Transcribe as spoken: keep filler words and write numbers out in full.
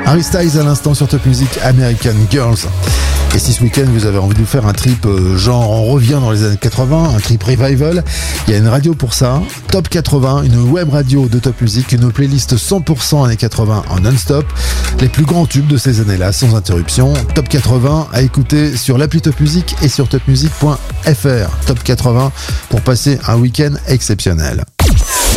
Harry Styles à l'instant sur Top Music, American Girls. Et si ce week-end vous avez envie de vous faire un trip euh, genre on revient dans les années quatre-vingts, un trip revival, il y a une radio pour ça, Top quatre-vingts, une web radio de Top Music, une playlist cent pour cent années quatre-vingts en non-stop, les plus grands tubes de ces années-là sans interruption. Top quatre-vingts à écouter sur l'appli Top Music et sur top music point f r. Top quatre-vingts pour passer un week-end exceptionnel.